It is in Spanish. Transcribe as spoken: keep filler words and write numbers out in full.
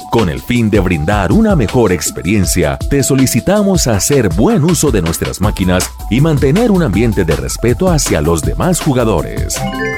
Con el fin de brindar una mejor experiencia, te solicitamos hacer buen uso de nuestras máquinas y mantener un ambiente de respeto hacia los demás jugadores.